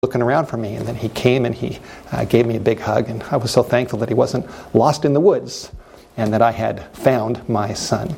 looking around for me. And then he came and he gave me a big hug, and I was so thankful that he wasn't lost in the woods and that I had found my son.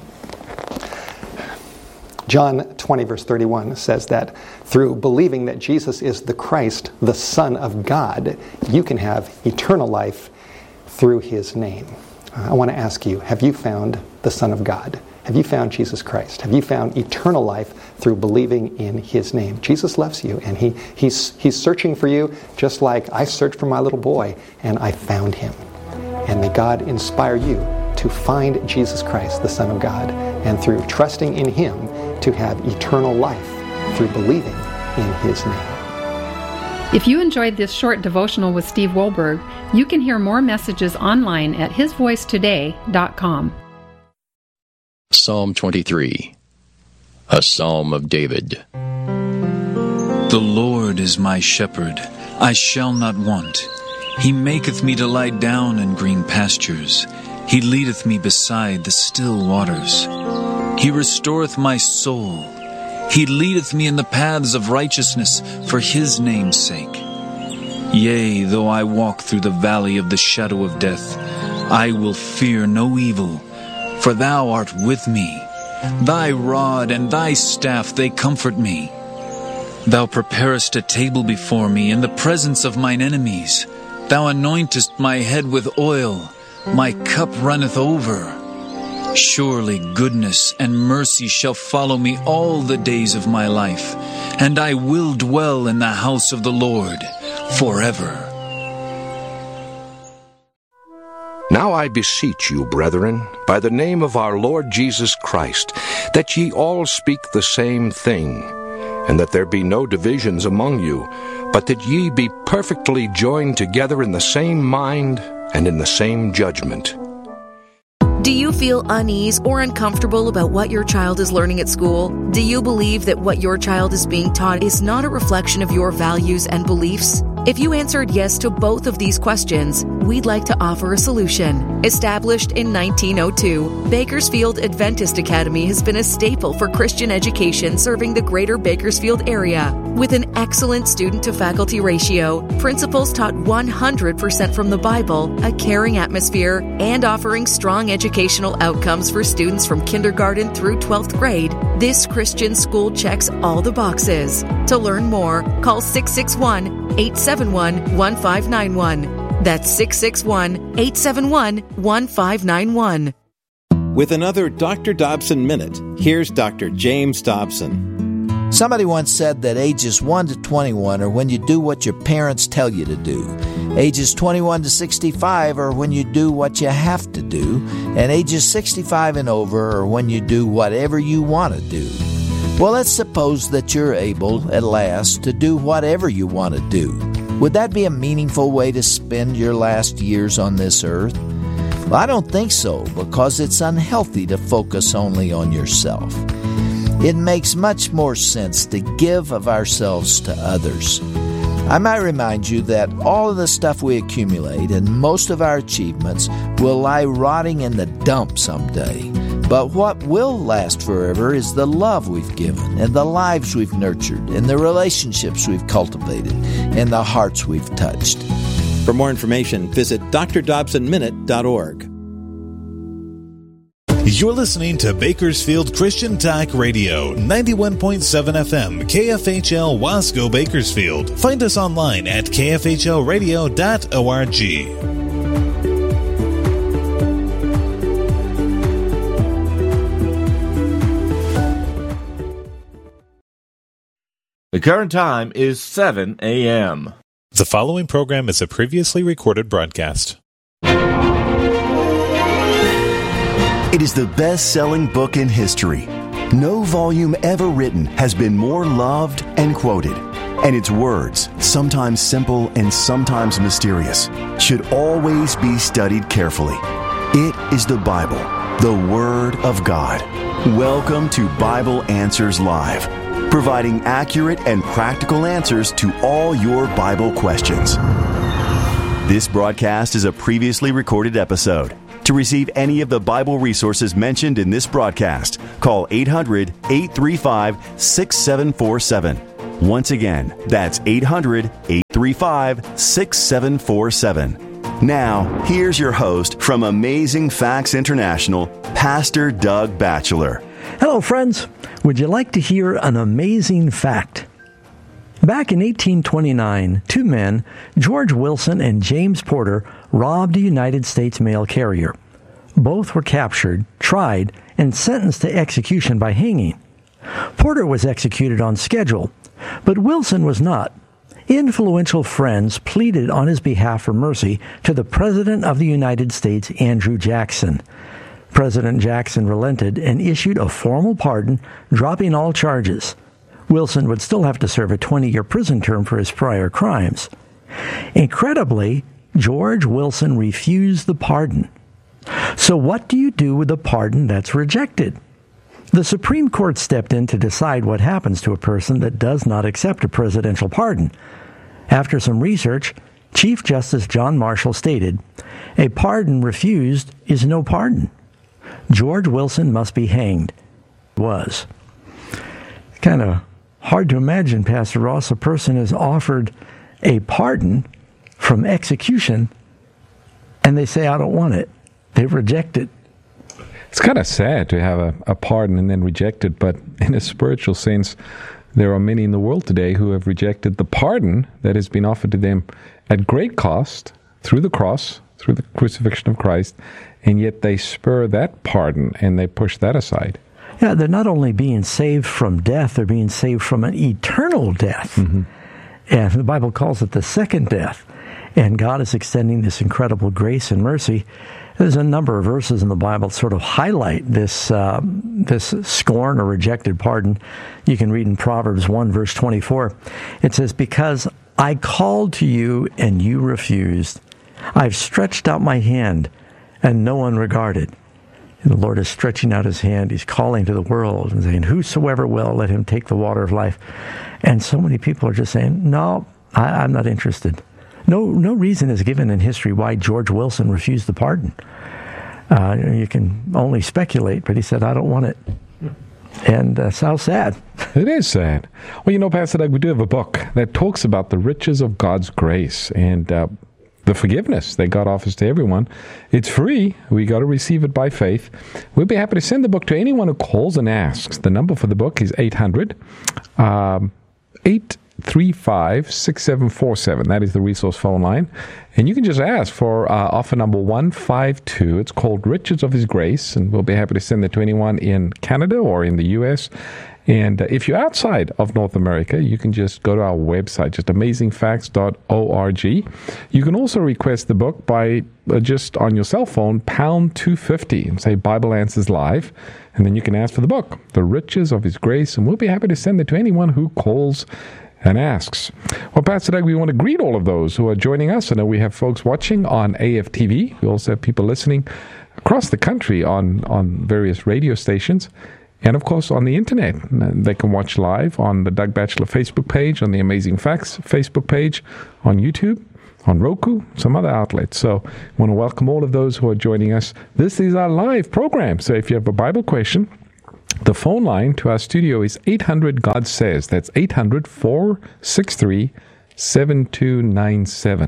John 20, verse 31 says that through believing that Jesus is the Christ, the Son of God, you can have eternal life through his name. I want to ask you, have you found the Son of God? Have you found Jesus Christ? Have you found eternal life through believing in his name? Jesus loves you, and he's searching for you just like I searched for my little boy, and I found him. And may God inspire you to find Jesus Christ, the Son of God, and through trusting in him to have eternal life through believing in his name. If you enjoyed this short devotional with Steve Wohlberg, you can hear more messages online at hisvoicetoday.com. Psalm 23, a Psalm of David. The Lord is my shepherd, I shall not want. He maketh me to lie down in green pastures. He leadeth me beside the still waters. He restoreth my soul. He leadeth me in the paths of righteousness for his name's sake. Yea, though I walk through the valley of the shadow of death, I will fear no evil, for thou art with me. Thy rod and thy staff, they comfort me. Thou preparest a table before me in the presence of mine enemies. Thou anointest my head with oil. My cup runneth over. Surely goodness and mercy shall follow me all the days of my life, and I will dwell in the house of the Lord forever. Now I beseech you, brethren, by the name of our Lord Jesus Christ, that ye all speak the same thing, and that there be no divisions among you, but that ye be perfectly joined together in the same mind and in the same judgment. Do you feel unease or uncomfortable about what your child is learning at school? Do you believe that what your child is being taught is not a reflection of your values and beliefs? If you answered yes to both of these questions, we'd like to offer a solution. Established in 1902, Bakersfield Adventist Academy has been a staple for Christian education serving the greater Bakersfield area. With an excellent student-to-faculty ratio, principals taught 100% from the Bible, a caring atmosphere, and offering strong educational outcomes for students from kindergarten through 12th grade, this Christian school checks all the boxes. To learn more, call 661-871-1591. That's 661-871-1591. With another Dr. Dobson Minute, here's Dr. James Dobson. Somebody once said that ages 1 to 21 are when you do what your parents tell you to do. Ages 21 to 65 are when you do what you have to do. And ages 65 and over are when you do whatever you want to do. Well, let's suppose that you're able, at last, to do whatever you want to do. Would that be a meaningful way to spend your last years on this earth? Well, I don't think so, because it's unhealthy to focus only on yourself. It makes much more sense to give of ourselves to others. I might remind you that all of the stuff we accumulate and most of our achievements will lie rotting in the dump someday. But what will last forever is the love we've given, and the lives we've nurtured, and the relationships we've cultivated, and the hearts we've touched. For more information, visit drdobsonminute.org. You're listening to Bakersfield Christian Talk Radio, 91.7 FM, KFHL Wasco, Bakersfield. Find us online at kfhlradio.org. The current time is 7 a.m. The following program is a previously recorded broadcast. It is the best-selling book in history. No volume ever written has been more loved and quoted. And its words, sometimes simple and sometimes mysterious, should always be studied carefully. It is the Bible, the Word of God. Welcome to Bible Answers Live, providing accurate and practical answers to all your Bible questions. This broadcast is a previously recorded episode. To receive any of the Bible resources mentioned in this broadcast, call 800-835-6747. Once again, that's 800-835-6747. Now, here's your host from Amazing Facts International, Pastor Doug Batchelor. Hello, friends. Would you like to hear an amazing fact? Back in 1829, two men, George Wilson and James Porter, robbed a United States mail carrier. Both were captured, tried, and sentenced to execution by hanging. Porter was executed on schedule, but Wilson was not. Influential friends pleaded on his behalf for mercy to the President of the United States, Andrew Jackson. President Jackson relented and issued a formal pardon, dropping all charges. Wilson would still have to serve a 20-year prison term for his prior crimes. Incredibly, George Wilson refused the pardon. So what do you do with a pardon that's rejected? The Supreme Court stepped in to decide what happens to a person that does not accept a presidential pardon. After some research, Chief Justice John Marshall stated, "A pardon refused is no pardon. George Wilson must be hanged." Was. Kind of hard to imagine, Pastor Ross, a person is offered a pardon from execution and they say, "I don't want it." They reject it. It's kind of sad to have a pardon and then reject it, but in a spiritual sense, there are many in the world today who have rejected the pardon that has been offered to them at great cost through the cross, through the crucifixion of Christ, and yet they spur that pardon and they push that aside. Yeah, they're not only being saved from death, they're being saved from an eternal death. Mm-hmm. And the Bible calls it the second death. And God is extending this incredible grace and mercy. There's a number of verses in the Bible that sort of highlight this scorn or rejected pardon. You can read in Proverbs 1, verse 24. It says, "Because I called to you and you refused. I've stretched out my hand and no one regarded." And the Lord is stretching out his hand. He's calling to the world and saying, "Whosoever will, let him take the water of life." And so many people are just saying, "No, I'm not interested." No reason is given in history why George Wilson refused the pardon. You can only speculate, but he said, "I don't want it." And that's how sad. It is sad. Well, you know, Pastor Doug, we do have a book that talks about the riches of God's grace and the forgiveness that God offers to everyone. It's free. We got to receive it by faith. We'll be happy to send the book to anyone who calls and asks. The number for the book is 800-835-6747. That is the resource phone line. And you can just ask for offer number 152. It's called Riches of His Grace, and we'll be happy to send it to anyone in Canada or in the U.S. And if you're outside of North America, you can just go to our website, just amazingfacts.org. You can also request the book by just on your cell phone, pound 250, and say Bible Answers Live. And then you can ask for the book, The Riches of His Grace, and we'll be happy to send it to anyone who calls and asks. Well, Pastor Doug, we want to greet all of those who are joining us. I know we have folks watching on AFTV. We also have people listening across the country on various radio stations. And, of course, on the Internet. They can watch live on the Doug Batchelor Facebook page, on the Amazing Facts Facebook page, on YouTube, on Roku, some other outlets. So I want to welcome all of those who are joining us. This is our live program. So if you have a Bible question, the phone line to our studio is 800-GOD-SAYS. That's 800-463-7297.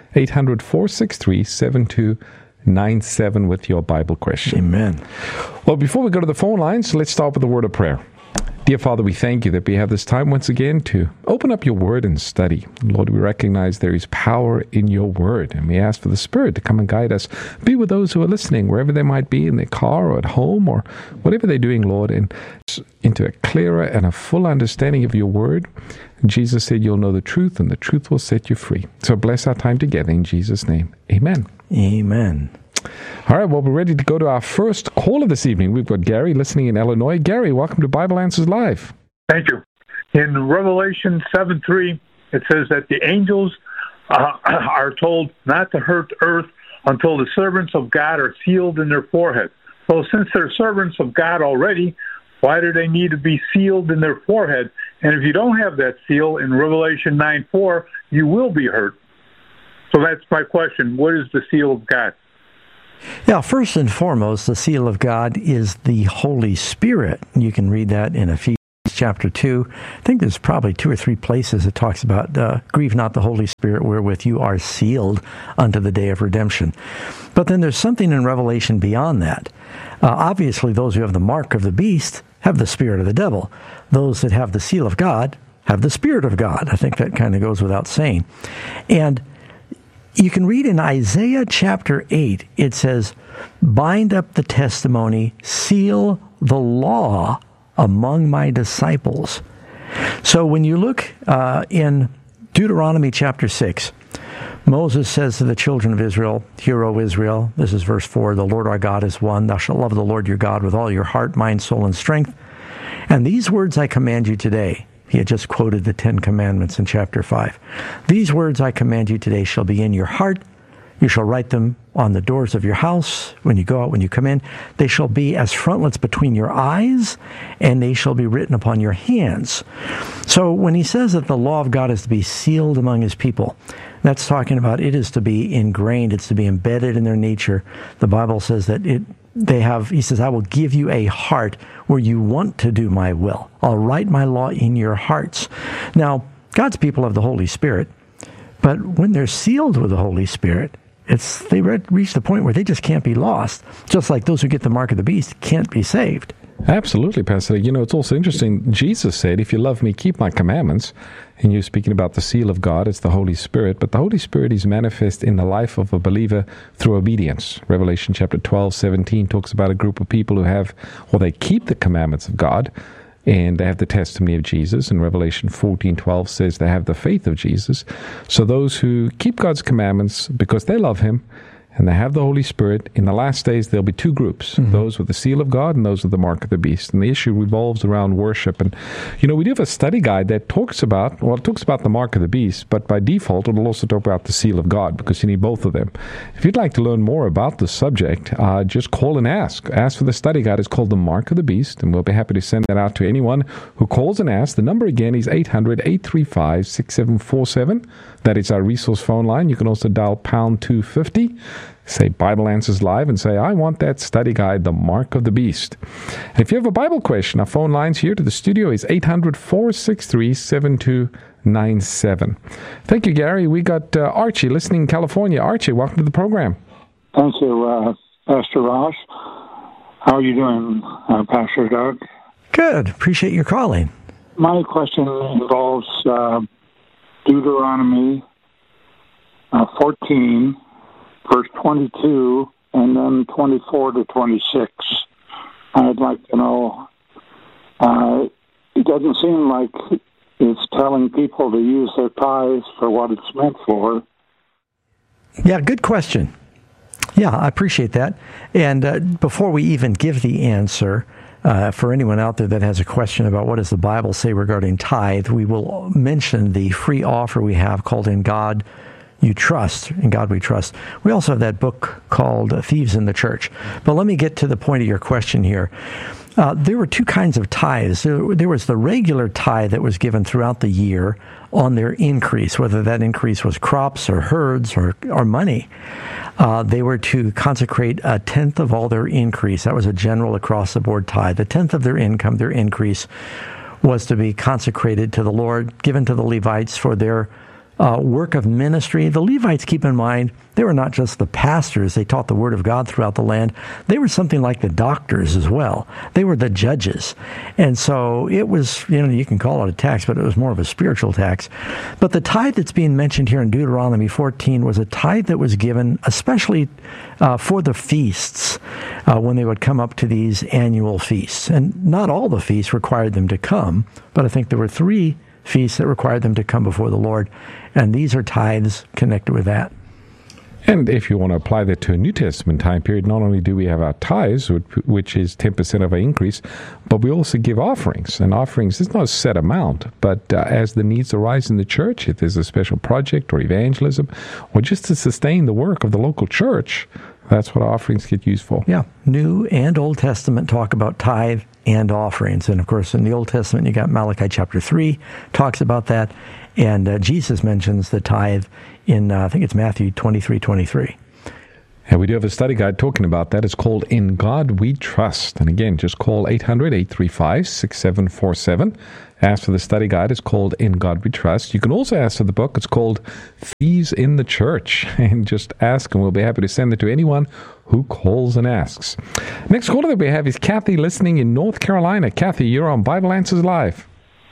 800-463-7297 with your Bible question. Amen. Well, before we go to the phone lines, let's start with a word of prayer. Dear Father, we thank you that we have this time once again to open up your word and study. Lord, we recognize there is power in your word, and we ask for the Spirit to come and guide us. Be with those who are listening, wherever they might be, in their car or at home or whatever they're doing, Lord, and into a clearer and a full understanding of your word. Jesus said you'll know the truth, and the truth will set you free. So bless our time together in Jesus' name. Amen. Amen. All right, well, we're ready to go to our first caller this evening. We've got Gary listening in Illinois. Gary, welcome to Bible Answers Live. Thank you. In Revelation 7:3, it says that the angels are told not to hurt earth until the servants of God are sealed in their forehead. So since they're servants of God already, why do they need to be sealed in their forehead? And if you don't have that seal in Revelation 9:4, you will be hurt. So that's my question. What is the seal of God? Yeah, first and foremost, the seal of God is the Holy Spirit. You can read that in Ephesians chapter 2. I think there's probably 2 or 3 places it talks about, grieve not the Holy Spirit wherewith you are sealed unto the day of redemption. But then there's something in Revelation beyond that. Obviously, those who have the mark of the beast have the spirit of the devil. Those that have the seal of God have the Spirit of God. I think that kind of goes without saying. And you can read in Isaiah chapter 8, it says, bind up the testimony, seal the law among my disciples. So when you look in Deuteronomy chapter 6, Moses says to the children of Israel, Hear, O Israel, this is verse 4, the Lord our God is one. Thou shalt love the Lord your God with all your heart, mind, soul, and strength. And these words I command you today. He had just quoted the 10 Commandments in chapter 5. These words I command you today shall be in your heart. You shall write them on the doors of your house, when you go out, when you come in. They shall be as frontlets between your eyes, and they shall be written upon your hands. So when he says that the law of God is to be sealed among his people, that's talking about it is to be ingrained, it's to be embedded in their nature. The Bible says that he says, I will give you a heart where you want to do my will. I'll write my law in your hearts. Now, God's people have the Holy Spirit, but when they're sealed with the Holy Spirit, they reach the point where they just can't be lost, just like those who get the mark of the beast can't be saved. Absolutely, Pastor. You know, it's also interesting. Jesus said, if you love me, keep my commandments. And you're speaking about the seal of God. It's the Holy Spirit. But the Holy Spirit is manifest in the life of a believer through obedience. Revelation chapter 12:17 talks about a group of people who they keep the commandments of God, and they have the testimony of Jesus. And Revelation 14:12 says they have the faith of Jesus. So those who keep God's commandments because they love him, and they have the Holy Spirit, in the last days there'll be 2 groups, those with the seal of God and those with the mark of the beast. And the issue revolves around worship. And, you know, we do have a study guide that talks about the mark of the beast, but by default it'll also talk about the seal of God, because you need both of them. If you'd like to learn more about the subject, just call and ask. Ask for the study guide. It's called The Mark of the Beast, and we'll be happy to send that out to anyone who calls and asks. The number again is 800-835-6747. That is our resource phone line. You can also dial pound 250. Say Bible Answers Live and say, I want that study guide, The Mark of the Beast. And if you have a Bible question, our phone lines here to the studio is 800-463-7297. Thank you, Gary. We got Archie listening in California. Archie, welcome to the program. Thank you, Pastor Ross. How are you doing, Pastor Doug? Good. Appreciate your calling. My question involves Deuteronomy 14, verse 22, and then 24 to 26. I'd like to know, it doesn't seem like it's telling people to use their tithes for what it's meant for. Yeah, good question. Yeah, I appreciate that. And before we even give the answer, for anyone out there that has a question about what does the Bible say regarding tithe, we will mention the free offer we have called In God You Trust, In God We Trust. We also have that book called Thieves in the Church. But let me get to the point of your question here. There were 2 kinds of tithes. There was the regular tithe that was given throughout the year on their increase, whether that increase was crops or herds or money. They were to consecrate 1/10 of all their increase. That was a general across-the-board tithe. 1/10 of their income, their increase, was to be consecrated to the Lord, given to the Levites for their work of ministry. The Levites, keep in mind, they were not just the pastors. They taught the Word of God throughout the land. They were something like the doctors as well. They were the judges. And so it was, you can call it a tax, but it was more of a spiritual tax. But the tithe that's being mentioned here in Deuteronomy 14 was a tithe that was given especially for the feasts when they would come up to these annual feasts. And not all the feasts required them to come, but I think there were 3 feasts that required them to come before the Lord. And these are tithes connected with that. And if you want to apply that to a New Testament time period, not only do we have our tithes, which is 10% of our increase, but we also give offerings. And offerings is not a set amount, but as the needs arise in the church, if there's a special project or evangelism, or just to sustain the work of the local church, that's what offerings get used for. Yeah, New and Old Testament talk about tithe and offerings. And of course, in the Old Testament, you got Malachi chapter 3 talks about that. And Jesus mentions the tithe in, I think it's Matthew 23:23. And we do have a study guide talking about that. It's called In God We Trust. And again, just call 800-835-6747. Ask for the study guide. It's called In God We Trust. You can also ask for the book. It's called Thieves in the Church. And just ask, and we'll be happy to send it to anyone who calls and asks. Next caller that we have is Kathy, listening in North Carolina. Kathy, you're on Bible Answers Live.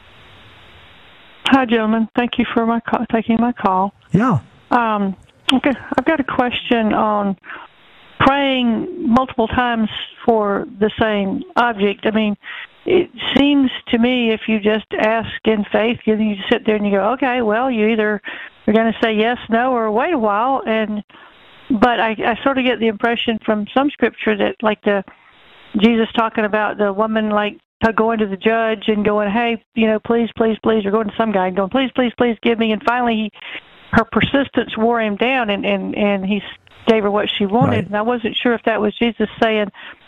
Hi, gentlemen. Thank you for taking my call. Yeah. Okay, I've got a question on praying multiple times for the same object. I mean, it seems to me if you just ask in faith, you sit there and you go, okay, well, you either are going to say yes, no, or wait a while. But I sort of get the impression from some scripture that, like Jesus talking about the woman, like, going to the judge and going, hey, please, please, please, or going to some guy and going, please, please, please give me. And finally, her persistence wore him down, and he gave her what she wanted. Right. And I wasn't sure if that was Jesus saying,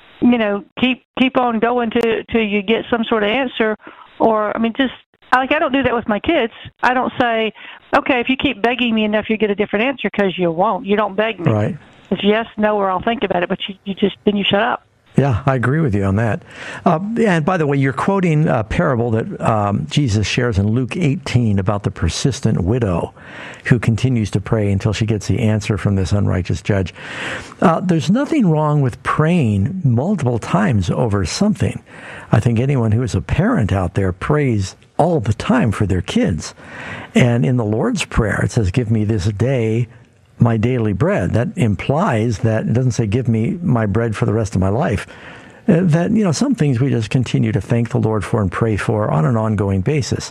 keep on going till you get some sort of answer, or, I mean, just, I don't do that with my kids. I don't say, okay, if you keep begging me enough, you'll get a different answer, because you won't. You don't beg me. Right. It's yes, no, or I'll think about it, but you shut up. Yeah, I agree with you on that. And by the way, you're quoting a parable that Jesus shares in Luke 18 about the persistent widow who continues to pray until she gets the answer from this unrighteous judge. There's nothing wrong with praying multiple times over something. I think anyone who is a parent out there prays all the time for their kids. And in the Lord's Prayer, it says, give me this day my daily bread. That implies that it doesn't say give me my bread for the rest of my life. That, some things we just continue to thank the Lord for and pray for on an ongoing basis.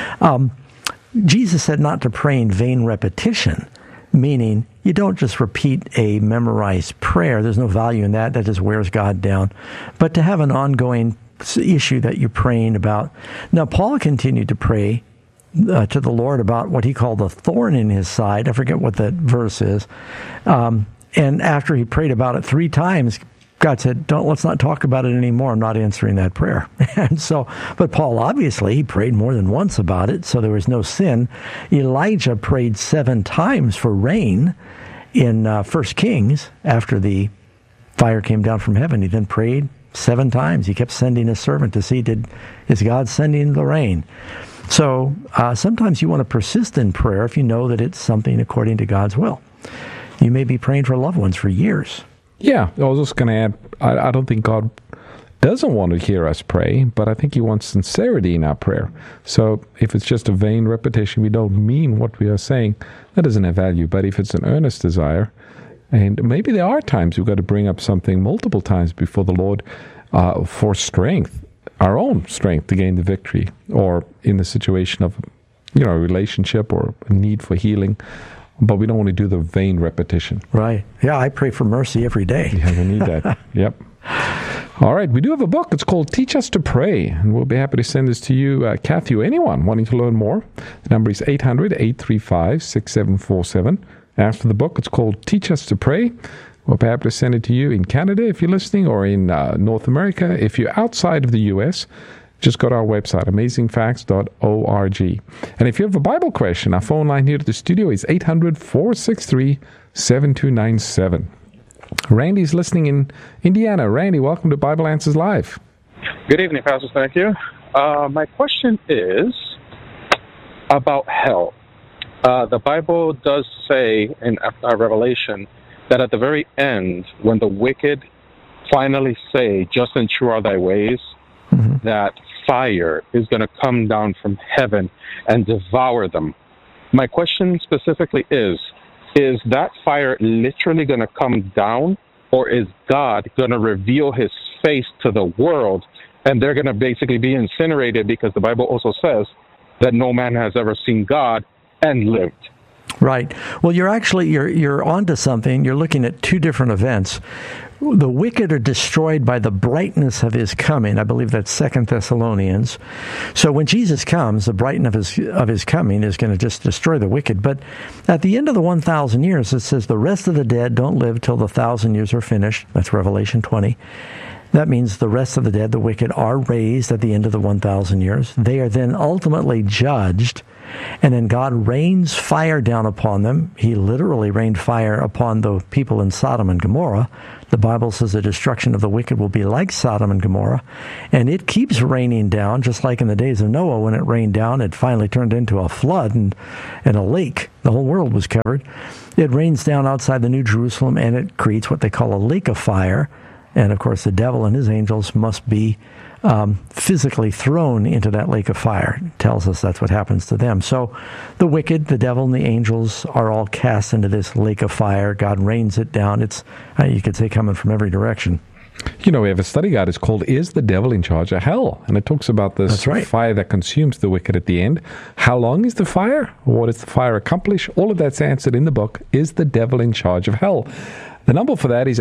Jesus said not to pray in vain repetition, meaning you don't just repeat a memorized prayer. There's no value in that. That just wears God down. But to have an ongoing issue that you're praying about. Now, Paul continued to pray to the Lord about what he called a thorn in his side. I forget what that verse is. And after he prayed about it 3 times, God said, let's not talk about it anymore. I'm not answering that prayer. And so, but Paul, obviously, he prayed more than once about it, so there was no sin. Elijah prayed 7 times for rain in 1 Kings after the fire came down from heaven. He then prayed 7 times. He kept sending his servant to see, is God sending the rain? So sometimes you want to persist in prayer if you know that it's something according to God's will. You may be praying for loved ones for years. Yeah, I was just going to add, I don't think God doesn't want to hear us pray, but I think he wants sincerity in our prayer. So if it's just a vain repetition, we don't mean what we are saying, that doesn't have value. But if it's an earnest desire, and maybe there are times we've got to bring up something multiple times before the Lord for strength, our own strength to gain the victory, or in the situation of, a relationship or a need for healing. But we don't want to do the vain repetition. Right. Yeah, I pray for mercy every day. Yeah, we need that. Yep. All right, we do have a book. It's called Teach Us to Pray, and we'll be happy to send this to you, Kathy, or anyone wanting to learn more. The number is 800-835-6747. Ask for the book. It's called Teach Us to Pray. We'll be happy to send it to you in Canada if you're listening, or in North America. If you're outside of the U.S., just go to our website, amazingfacts.org. And if you have a Bible question, our phone line here at the studio is 800-463-7297. Randy's listening in Indiana. Randy, welcome to Bible Answers Live. Good evening, Pastor. Thank you. My question is about hell. The Bible does say in Revelation that at the very end, when the wicked finally say, just and true are thy ways, that fire is going to come down from heaven and devour them. My question specifically is that fire literally going to come down, or is God going to reveal his face to the world and they're going to basically be incinerated, because the Bible also says that no man has ever seen God and lived? Right. Well, you're onto something. You're looking at 2 different events. The wicked are destroyed by the brightness of his coming. I believe that's 2 Thessalonians. So when Jesus comes, the brightness of his coming is going to just destroy the wicked. But at the end of the 1,000 years, it says the rest of the dead don't live till the 1,000 years are finished. That's Revelation 20. That means the rest of the dead, the wicked, are raised at the end of the 1,000 years. They are then ultimately judged, And then God rains fire down upon them. He literally rained fire upon the people in Sodom and Gomorrah. The Bible says the destruction of the wicked will be like Sodom and Gomorrah. And it keeps raining down, just like in the days of Noah. When it rained down, it finally turned into a flood and a lake. The whole world was covered. It rains down outside the New Jerusalem, and it creates what they call a lake of fire. And, of course, the devil and his angels must be physically thrown into that lake of fire. It tells us that's what happens to them. So the wicked, the devil, and the angels are all cast into this lake of fire. God rains it down. It's, you could say, coming from every direction. You know, we have a study guide. It's called Is the Devil in Charge of Hell? And it talks about this fire that consumes the wicked at the end. How long is the fire? What does the fire accomplish? All of that's answered in the book, Is the Devil in Charge of Hell? The number for that is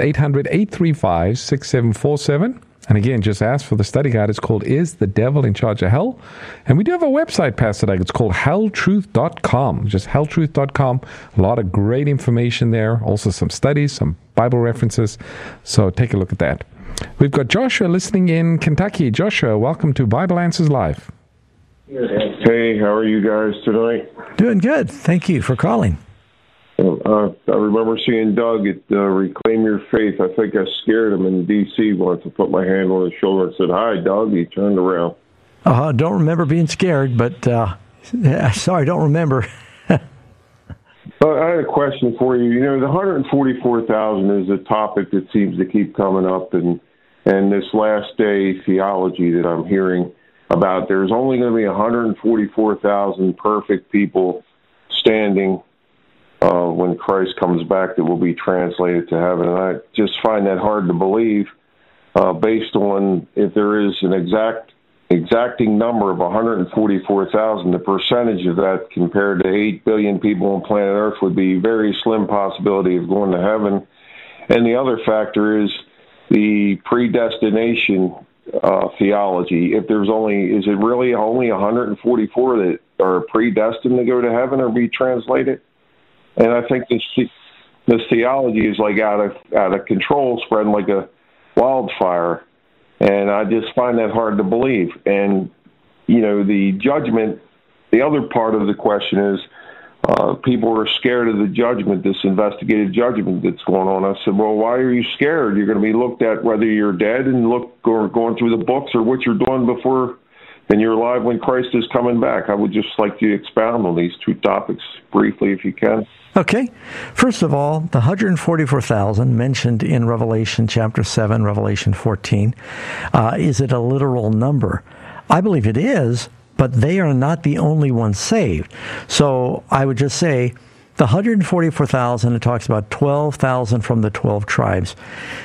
800-835-6747. And again, just ask for the study guide. It's called Is the Devil in Charge of Hell? And we do have a website, Pastor Doug. It's called helltruth.com. Just helltruth.com. A lot of great information there. Also some studies, some Bible references. So take a look at that. We've got Joshua listening in Kentucky. Joshua, welcome to Bible Answers Live. Hey, how are you guys tonight? Doing good. Thank you for calling. I remember seeing Doug at Reclaim Your Faith. I think I scared him in D.C. once. I put my hand on his shoulder and said, "Hi, Doug." He turned around. Don't remember being scared, but sorry, don't remember. I had a question for you. You know, the 144,000 is a topic that seems to keep coming up, and this last day theology that I'm hearing about, there's only going to be 144,000 perfect people standing when Christ comes back that will be translated to heaven. And I just find that hard to believe based on if there is an exacting number of 144,000, the percentage of that compared to 8 billion people on planet Earth would be very slim possibility of going to heaven. And the other factor is the predestination theology. If there's is it really only 144 that are predestined to go to heaven or be translated? And I think this theology is like out of control, spreading like a wildfire. And I just find that hard to believe. And, you know, the judgment, the other part of the question is people are scared of the judgment, this investigative judgment that's going on. I said, well, why are you scared? You're going to be looked at whether you're dead and going through the books or what you're doing before and you're alive when Christ is coming back. I would just like to expound on these two topics briefly if you can. Okay. First of all, the 144,000 mentioned in Revelation chapter 7, Revelation 14, is it a literal number? I believe it is, but they are not the only ones saved. So I would just say the 144,000, it talks about 12,000 from the 12 tribes.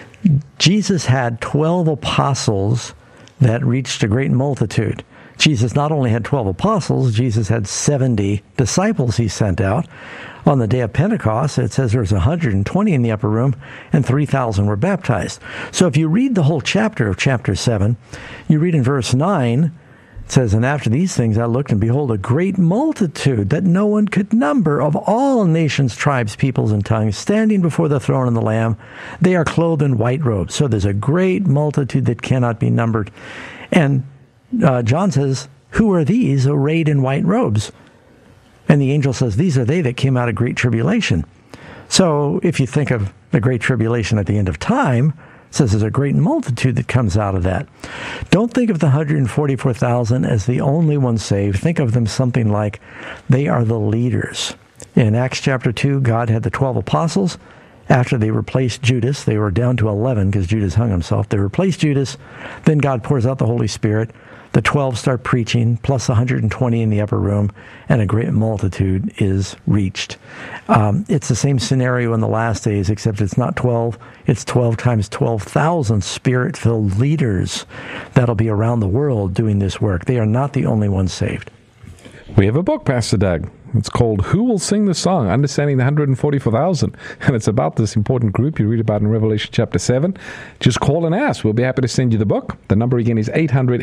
Jesus had 12 apostles that reached a great multitude. Jesus not only had 12 apostles, Jesus had 70 disciples he sent out. On the day of Pentecost, it says there was 120 in the upper room and 3,000 were baptized. So if you read the whole chapter of chapter 7, you read in verse 9, it says, "And after these things I looked, and behold, a great multitude that no one could number of all nations, tribes, peoples, and tongues, standing before the throne of the Lamb. They are clothed in white robes." So there's a great multitude that cannot be numbered. And John says, "Who are these arrayed in white robes?" And the angel says, "These are they that came out of great tribulation." So if you think of the great tribulation at the end of time, it says there's a great multitude that comes out of that. Don't think of the 144,000 as the only ones saved. Think of them something like they are the leaders. In Acts chapter 2, God had the 12 apostles. After they replaced Judas, they were down to 11 because Judas hung himself. They replaced Judas. Then God pours out the Holy Spirit. The 12 start preaching, plus 120 in the upper room, and a great multitude is reached. It's the same scenario in the last days, except it's not 12. It's 12 times 12,000 Spirit-filled leaders that'll be around the world doing this work. They are not the only ones saved. We have a book, Pastor Doug. It's called Who Will Sing the Song? Understanding the 144,000. And it's about this important group you read about in Revelation chapter 7. Just call and ask. We'll be happy to send you the book. The number again is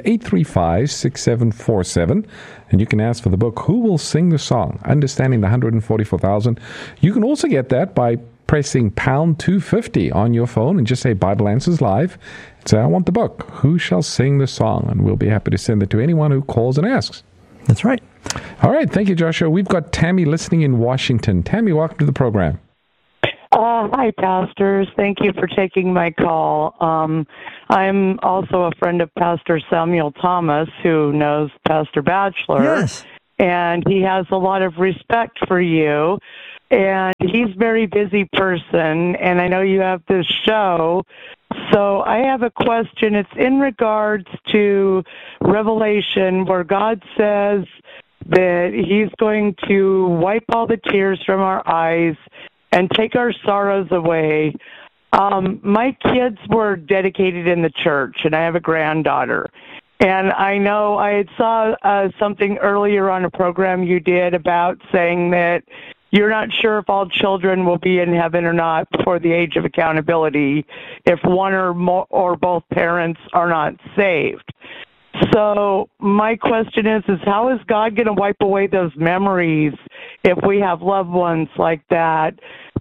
800-835-6747. And you can ask for the book, Who Will Sing the Song? Understanding the 144,000. You can also get that by pressing pound 250 on your phone and just say Bible Answers Live. And say, I want the book. Who shall sing the song? And we'll be happy to send it to anyone who calls and asks. That's right. All right. Thank you, Joshua. We've got Tammy listening in Washington. Tammy, welcome to the program. Hi, pastors. Thank you for taking my call. I'm also a friend of Pastor Samuel Thomas, who knows Pastor Batchelor. Yes. And he has a lot of respect for you. And he's a very busy person, and I know you have this show. So I have a question. It's in regards to Revelation, where God says that he's going to wipe all the tears from our eyes and take our sorrows away. My kids were dedicated in the church, and I have a granddaughter. And I know I had saw something earlier on a program you did about saying that you're not sure if all children will be in heaven or not before the age of accountability if one or more or both parents are not saved. So my question is how is God going to wipe away those memories if we have loved ones like that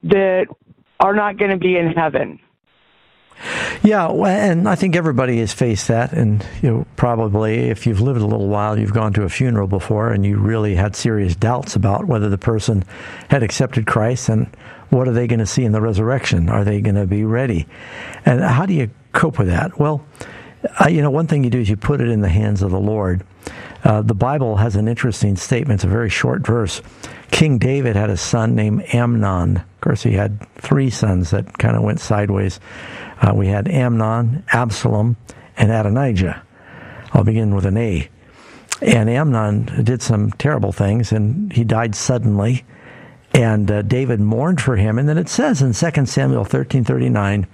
are not going to be in heaven? Yeah, and I think everybody has faced that, and probably if you've lived a little while, you've gone to a funeral before, and you really had serious doubts about whether the person had accepted Christ, and what are they going to see in the resurrection? Are they going to be ready? And how do you cope with that? Well, one thing you do is you put it in the hands of the Lord. The Bible has an interesting statement. It's a very short verse. King David had a son named Amnon. Of course, he had 3 sons that kind of went sideways. We had Amnon, Absalom, and Adonijah. I'll begin with an A. And Amnon did some terrible things, and he died suddenly. And David mourned for him. And then it says in 2 Samuel 13:39,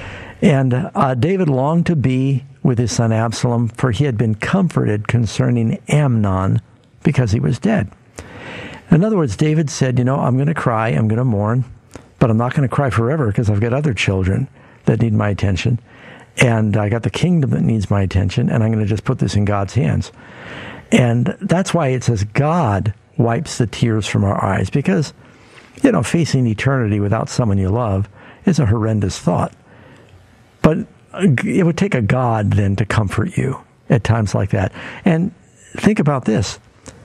and David longed to be with his son Absalom, for he had been comforted concerning Amnon because he was dead. In other words, David said, I'm going to cry, I'm going to mourn, but I'm not going to cry forever because I've got other children that need my attention, and I got the kingdom that needs my attention, and I'm going to just put this in God's hands. And that's why it says God wipes the tears from our eyes, because, facing eternity without someone you love is a horrendous thought. But it would take a God then to comfort you at times like that. And think about this.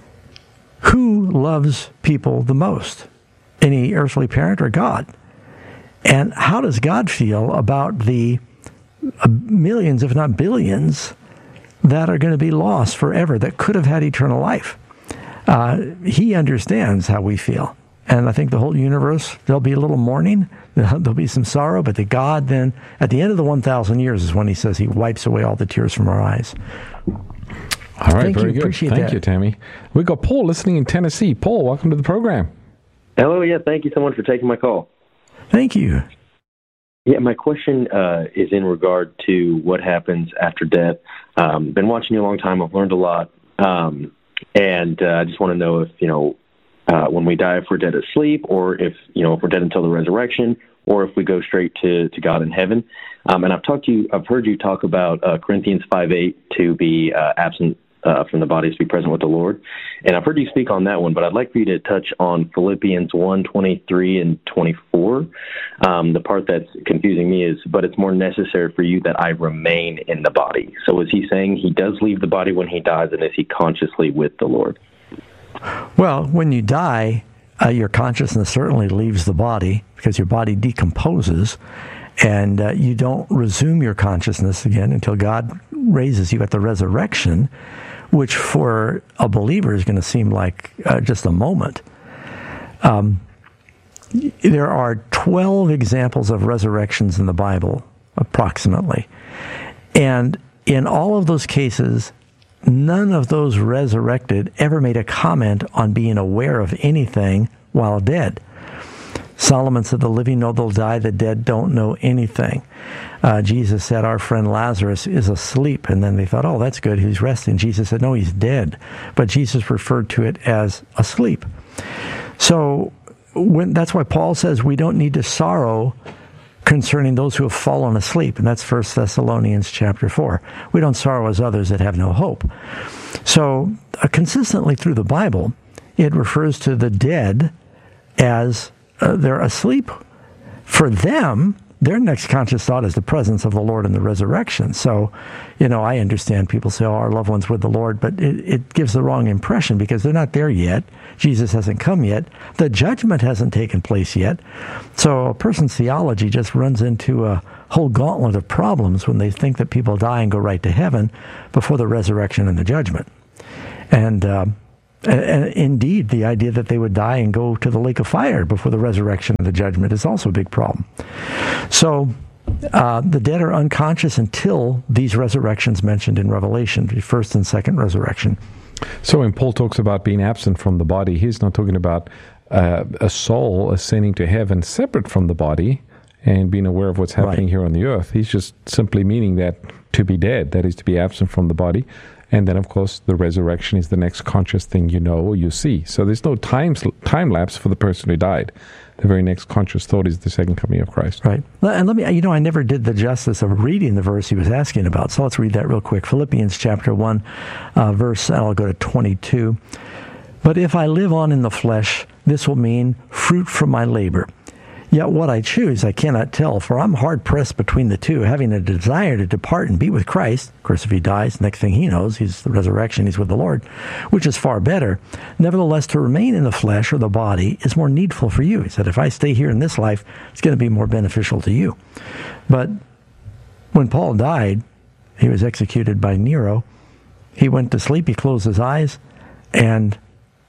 Who loves people the most? Any earthly parent or God? And how does God feel about the millions, if not billions, that are going to be lost forever, that could have had eternal life? He understands how we feel. And I think the whole universe, there'll be a little mourning, there'll be some sorrow, but the God then, at the end of the 1,000 years is when he says he wipes away all the tears from our eyes. All right, Thank very you. good. Thank you, Tammy. We've got Paul listening in Tennessee. Paul, welcome to the program. Hello, thank you so much for taking my call. Thank you. Yeah, my question is in regard to what happens after death. Been watching you a long time. I've learned a lot. And I just want to know if, when we die, if we're dead asleep, or if we're dead until the resurrection, or if we go straight to God in heaven. And I've heard you talk about Corinthians 5:8 to be absent from the body to be present with the Lord. And I've heard you speak on that one, but I'd like for you to touch on Philippians 1:23 and 24. The part that's confusing me is, but it's more necessary for you that I remain in the body. So is he saying he does leave the body when he dies, and is he consciously with the Lord? Well, when you die, your consciousness certainly leaves the body because your body decomposes, and you don't resume your consciousness again until God raises you at the resurrection, which for a believer is going to seem like just a moment. There are 12 examples of resurrections in the Bible, approximately. And in all of those cases, none of those resurrected ever made a comment on being aware of anything while dead. Solomon said, the living know they'll die, the dead don't know anything. Jesus said, our friend Lazarus is asleep. And then they thought, oh, that's good, he's resting. Jesus said, no, he's dead. But Jesus referred to it as asleep. So that's why Paul says we don't need to sorrow concerning those who have fallen asleep. And that's 1 Thessalonians chapter 4. We don't sorrow as others that have no hope. So consistently through the Bible, it refers to the dead as they're asleep. For them, their next conscious thought is the presence of the Lord in the resurrection. So, I understand people say, our loved one's with the Lord, but it gives the wrong impression because they're not there yet. Jesus hasn't come yet. The judgment hasn't taken place yet. So a person's theology just runs into a whole gauntlet of problems when they think that people die and go right to heaven before the resurrection and the judgment. And indeed, the idea that they would die and go to the lake of fire before the resurrection and the judgment is also a big problem. So the dead are unconscious until these resurrections mentioned in Revelation, the first and second resurrection. So when Paul talks about being absent from the body, he's not talking about a soul ascending to heaven separate from the body and being aware of what's happening here on the earth. He's just simply meaning that to be dead, that is to be absent from the body. And then, of course, the resurrection is the next conscious thing you know or you see. So there's no time lapse for the person who died. The very next conscious thought is the second coming of Christ. Right. And let me, I never did the justice of reading the verse he was asking about. So let's read that real quick. Philippians chapter 1, verse, and I'll go to 22. But if I live on in the flesh, this will mean fruit from my labor. Yet what I choose I cannot tell, for I'm hard-pressed between the two, having a desire to depart and be with Christ. Of course, if he dies, next thing he knows, he's the resurrection, he's with the Lord, which is far better. Nevertheless, to remain in the flesh or the body is more needful for you. He said, if I stay here in this life, it's going to be more beneficial to you. But when Paul died, he was executed by Nero. He went to sleep, he closed his eyes, and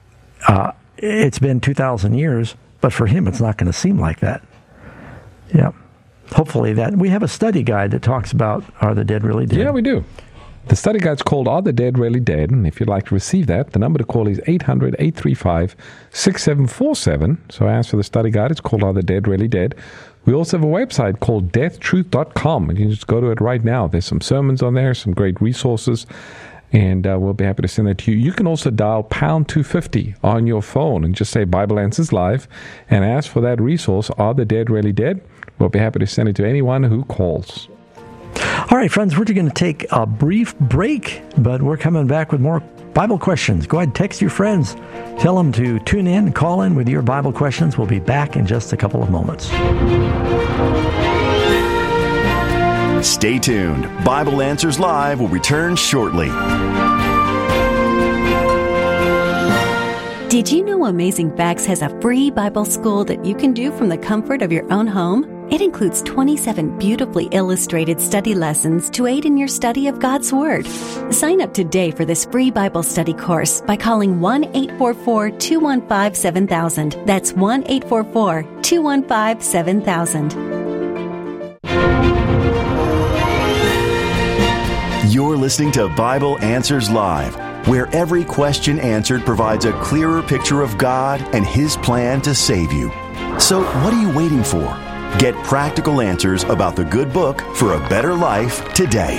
it's been 2,000 years. But for him, it's not going to seem like that. Yeah. Hopefully that. We have a study guide that talks about, are the dead really dead? Yeah, we do. The study guide's called Are the Dead Really Dead? And if you'd like to receive that, the number to call is 800-835-6747. So ask for the study guide. It's called Are the Dead Really Dead? We also have a website called deathtruth.com. And you can just go to it right now. There's some sermons on there, some great resources. And we'll be happy to send that to you. You can also dial pound 250 on your phone and just say Bible Answers Live and ask for that resource, Are the Dead Really Dead? We'll be happy to send it to anyone who calls. All right, friends, we're going to take a brief break, but we're coming back with more Bible questions. Go ahead, text your friends. Tell them to tune in and call in with your Bible questions. We'll be back in just a couple of moments. Stay tuned. Bible Answers Live will return shortly. Did you know Amazing Facts has a free Bible school that you can do from the comfort of your own home? It includes 27 beautifully illustrated study lessons to aid in your study of God's Word. Sign up today for this free Bible study course by calling 1-844-215-7000. That's 1-844-215-7000. You're listening to Bible Answers Live, where every question answered provides a clearer picture of God and His plan to save you. So what are you waiting for? Get practical answers about the good book for a better life today.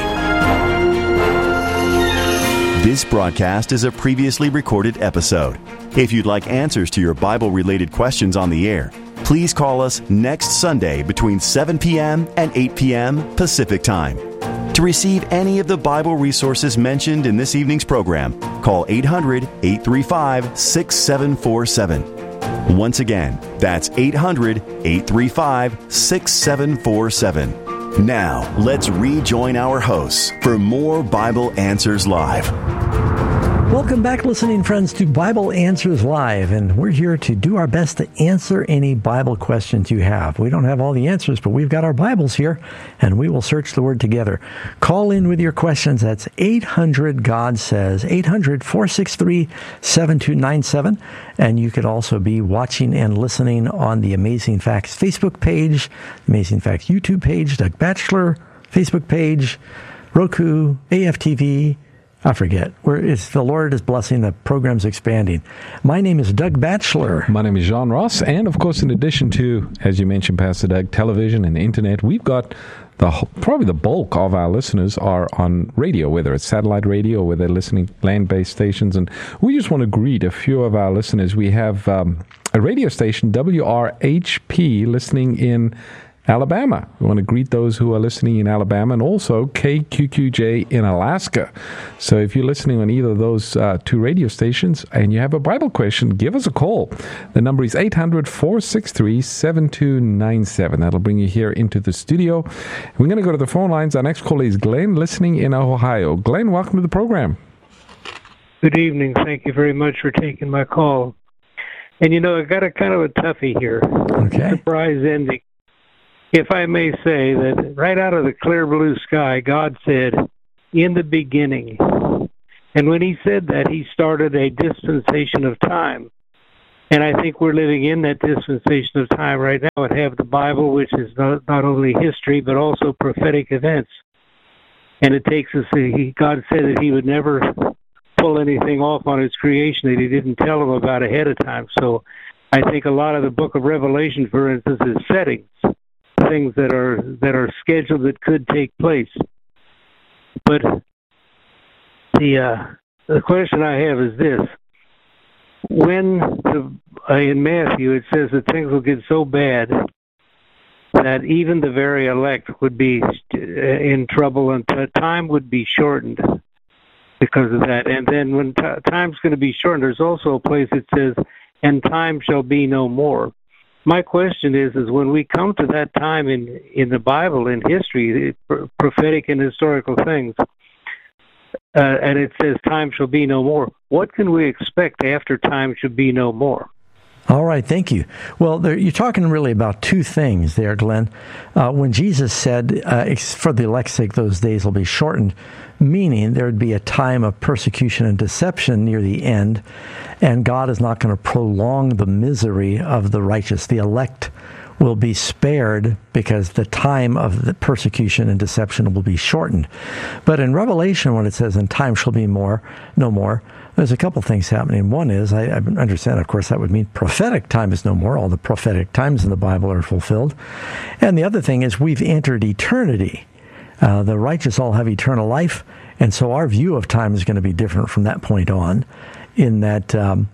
This broadcast is a previously recorded episode. If you'd like answers to your Bible-related questions on the air, please call us next Sunday between 7 p.m. and 8 p.m. Pacific Time. To receive any of the Bible resources mentioned in this evening's program, call 800-835-6747. Once again, that's 800-835-6747. Now, let's rejoin our hosts for more Bible Answers Live. Welcome back, listening friends, to Bible Answers Live, and we're here to do our best to answer any Bible questions you have. We don't have all the answers, but we've got our Bibles here, and we will search the Word together. Call in with your questions. That's 800-GOD-SAYS, 800-463-7297, and you could also be watching and listening on the Amazing Facts Facebook page, Amazing Facts YouTube page, Doug Batchelor Facebook page, Roku, AFTV, I forget. The Lord is blessing, the program's expanding. My name is Doug Batchelor. My name is John Ross. And, of course, in addition to, as you mentioned, Pastor Doug, television and the internet, we've got probably the bulk of our listeners are on radio, whether it's satellite radio or whether they're listening land-based stations. And we just want to greet a few of our listeners. We have a radio station, WRHP, listening in Alabama. We want to greet those who are listening in Alabama and also KQQJ in Alaska. So if you're listening on either of those two radio stations and you have a Bible question, give us a call. The number is 800-463-7297. That'll bring you here into the studio. We're going to go to the phone lines. Our next caller is Glenn, listening in Ohio. Glenn, welcome to the program. Good evening. Thank you very much for taking my call. And I got a kind of a toughie here. Okay. Surprise ending. If I may say that right out of the clear blue sky, God said, in the beginning. And when he said that, he started a dispensation of time. And I think we're living in that dispensation of time right now and have the Bible, which is not only history, but also prophetic events. And it takes us, God said that he would never pull anything off on his creation that he didn't tell them about ahead of time. So I think a lot of the book of Revelation, for instance, is settings. Things that are scheduled that could take place. But the question I have is this: when in Matthew it says that things will get so bad that even the very elect would be in trouble and time would be shortened because of that. And then when time's going to be shortened, there's also a place that says, "And time shall be no more." My question is when we come to that time in the Bible, in history, prophetic and historical things, and it says time shall be no more, what can we expect after time shall be no more? All right, thank you. Well, you're talking really about two things there, Glenn. When Jesus said, for the elect's sake, those days will be shortened, meaning there would be a time of persecution and deception near the end, and God is not going to prolong the misery of the righteous. The elect will be spared because the time of the persecution and deception will be shortened. But in Revelation, when it says, "And time shall be no more," there's a couple things happening. One is, I understand, of course, that would mean prophetic time is no more. All the prophetic times in the Bible are fulfilled. And the other thing is we've entered eternity. The righteous all have eternal life, and so our view of time is going to be different from that point on, in that,